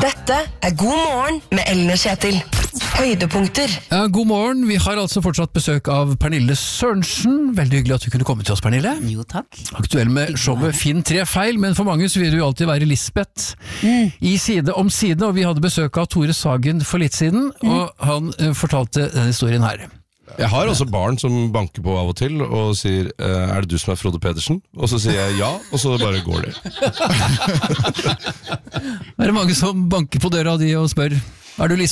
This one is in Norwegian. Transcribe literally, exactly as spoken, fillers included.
Dette er God morgen med Ellen og Kjetil. Høydepunkter. Ja, god morgen, vi har altså fortsatt besøk av Pernille Sørensen. Veldig hyggelig at du kunne komme til oss, Pernille. Jo, takk. Aktuell med showet Finn tre feil, men for mange så vil du jo alltid være Lisbeth mm. i Side om side, og vi hadde besøk av Tore Sagen for litt siden, mm. og han uh, fortalte denne historien her. Jeg har også barn som banker på av og til og sier, er det du som er Frode Pedersen? Og så sier jeg ja, og så bare går det. Er det mange som banker på døra di og spør, er du Lisbeth?